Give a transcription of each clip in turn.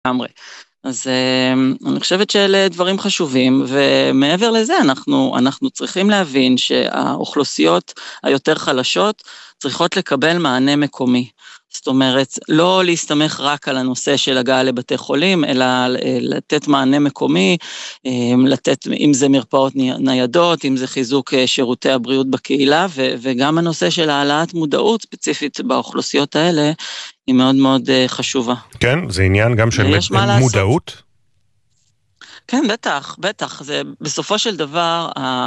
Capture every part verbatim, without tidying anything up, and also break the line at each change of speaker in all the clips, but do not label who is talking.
לגמרי. אז אני חושבת שאלה דברים חשובים, ומעבר לזה אנחנו, אנחנו צריכים להבין שהאוכלוסיות היותר חלשות צריכות לקבל מענה מקומי. זאת אומרת, לא להסתמך רק על הנושא של הגעה לבתי חולים, אלא לתת מענה מקומי, לתת, אם זה מרפאות ניידות, אם זה חיזוק שירותי הבריאות בקהילה, וגם הנושא של העלאת מודעות ספציפית באוכלוסיות האלה, היא מאוד מאוד חשובה.
כן, זה עניין גם של מודעות?
כן, בטח, בטח. זה בסופו של דבר,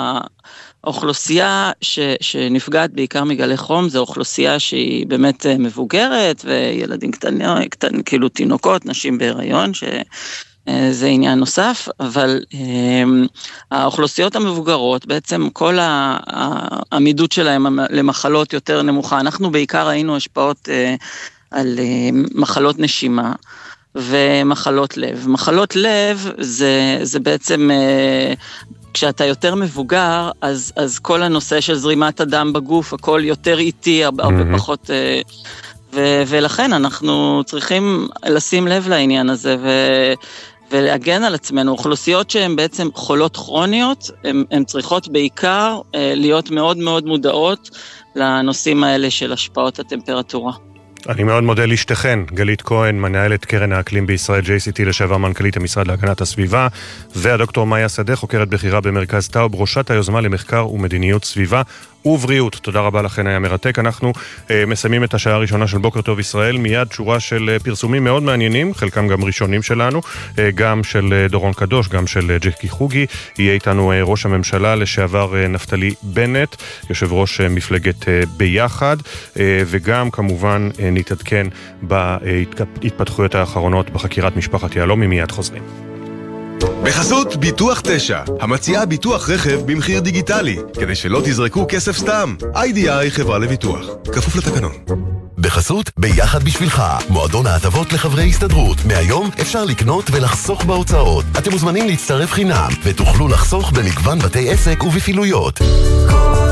האוכלוסייה ש, שנפגעת בעיקר מגלי חום, זו אוכלוסייה שהיא באמת מבוגרת, וילדים קטנים, קטן, כאילו תינוקות, נשים בהיריון, שזה עניין נוסף, אבל האוכלוסיות המבוגרות, בעצם כל העמידות שלהם למחלות יותר נמוכה, אנחנו בעיקר ראינו השפעות על מחלות נשימה, ומחלות לב. מחלות לב זה, זה בעצם, כשאתה יותר מבוגר, אז, אז כל הנושא של זרימת הדם בגוף, הכל יותר איטי, הרבה mm-hmm. פחות, ו, ולכן אנחנו צריכים לשים לב לעניין הזה, ו, ולהגן על עצמנו. אוכלוסיות שהן בעצם חולות כרוניות, הן צריכות בעיקר להיות מאוד מאוד מודעות לנושאים האלה של השפעות הטמפרטורה.
אני מאוד מודה לאשתכן, גלית כהן, מנהלת קרן האקלים בישראל, ג'יי סי טי, לשעבר מנכ"לית המשרד להגנת הסביבה, והדוקטור מאיה שדה, חוקרת בכירה במרכז טאוב, ראשת היוזמה למחקר ומדיניות סביבה ובריאות. תודה רבה לכן, היה מרתק. אנחנו אה, מסיימים את השעה הראשונה של בוקר טוב ישראל, מיד שורה של אה, פרסומים מאוד מעניינים, חלקם גם ראשונים שלנו, אה, גם של אה, דורון קדוש, גם של אה, ג'קי חוגי. יהיה איתנו אה, ראש הממשלה לשעבר אה, נפתלי בנט, יושב ראש אה, מפלגת אה, ביחד, אה, וגם כמובן אה, נתעדכן בהתפתחויות האחרונות בחקירת משפחת יהלומי. מיד חוזרים.
בחסות ביטוח תשע, המציעה ביטוח רכב במחיר דיגיטלי, כדי שלא תזרקו כסף סתם. איי די איי חברה לביטוח, כפוף לתקנון.
בחסות ביחד בשבילך, מועדון ההטבות לחברי הסתדרות. מהיום אפשר לקנות ולחסוך בהוצאות. אתם מוזמנים להצטרף חינם, ותוכלו לחסוך במגוון בתי עסק ובפעילויות.